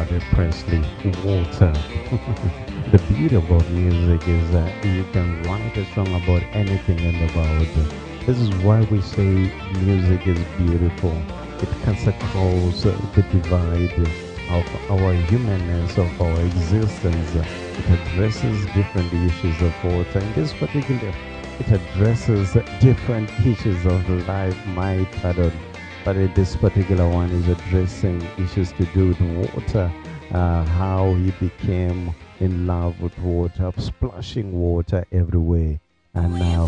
Elvis Presley, Water. The beauty about music is that you can write a song about anything in the world. This is why we say music is beautiful. It cuts across the divide of our humanness, of our existence. It addresses different issues of water. In this particular, it addresses different issues of life, my pardon. But this particular one is addressing issues to do with water, how he became in love with water, splashing water everywhere, and now